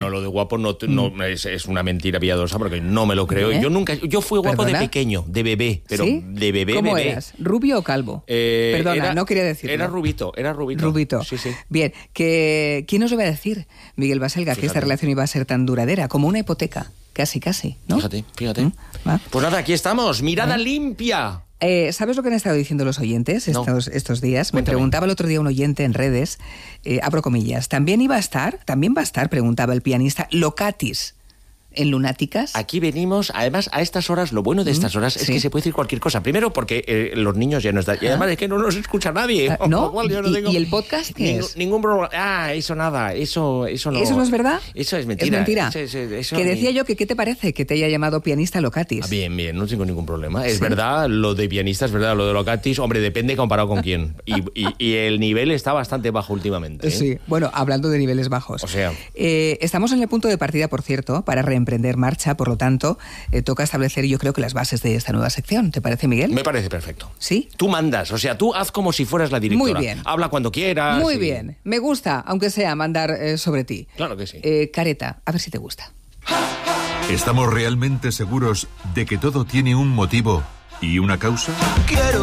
No, lo de guapo no es una mentira piadosa porque no me lo creo. Yo fui guapo de pequeño, de bebé, pero ¿sí? de bebé. ¿Cómo eras? ¿Rubio o calvo? Perdona, no quería decirlo. Era rubito. Rubito. Sí. Bien, ¿quién nos lo iba a decir, Miguel Baselga, que esta relación iba a ser tan duradera como una hipoteca? Casi, ¿no? Fíjate. Pues nada, aquí estamos, mirada limpia. ¿Sabes lo que han estado diciendo los oyentes estos días? Cuéntame. Me preguntaba el otro día un oyente en redes, abro comillas, también va a estar, preguntaba el pianista, Locatis en Lunáticas. Aquí venimos, además, a estas horas, lo bueno de estas horas es que se puede decir cualquier cosa. Primero, porque los niños ya no están. Y además es que no nos escucha nadie. ¿No? ¿Y el podcast qué es? Ningún problema. Eso nada. Eso no. ¿Eso no es verdad? Eso es mentira. Es mentira. Eso que decía yo que ¿qué te parece que te haya llamado pianista Locatis? Bien, no tengo ningún problema. Es verdad, lo de pianista es verdad, lo de Locatis, hombre, depende comparado con quién. Y el nivel está bastante bajo últimamente. Sí, bueno, hablando de niveles bajos. O sea. Estamos en el punto de partida, por cierto, para reemprender marcha, por lo tanto, toca establecer yo creo que las bases de esta nueva sección. ¿Te parece, Miguel? Me parece perfecto. ¿Sí? Tú mandas, o sea, tú haz como si fueras la directora. Muy bien. Habla cuando quieras. Muy bien. Me gusta, aunque sea mandar sobre ti. Claro que sí. Careta, a ver si te gusta. ¿Estamos realmente seguros de que todo tiene un motivo y una causa?